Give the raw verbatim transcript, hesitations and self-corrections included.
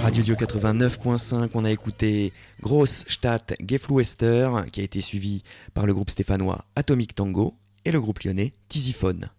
Radio Dio quatre-vingt-neuf point cinq, on a écouté Grosse Stadt Geflüster, qui a été suivi par le groupe stéphanois Atomic Tango et le groupe lyonnais Tisiphone.